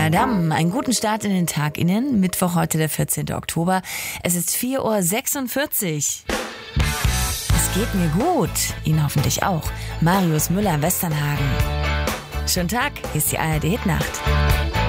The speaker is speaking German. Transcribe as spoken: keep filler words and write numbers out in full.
Madame, einen guten Start in den Tag Ihnen. Mittwoch, heute der vierzehnten Oktober. Es ist vier Uhr sechsundvierzig. Es geht mir gut. Ihnen hoffentlich auch. Marius Müller, Westernhagen. Schönen Tag, hier ist die A R D Hitnacht.